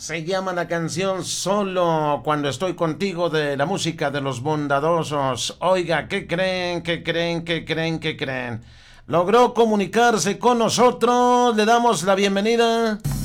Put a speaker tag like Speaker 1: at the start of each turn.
Speaker 1: Se llama la canción Solo cuando estoy contigo, de la música de Los Bondadosos. Oiga, ¿qué creen? ¿Qué creen? ¿Qué creen? ¿Qué creen? Logró comunicarse con nosotros. Le damos la bienvenida.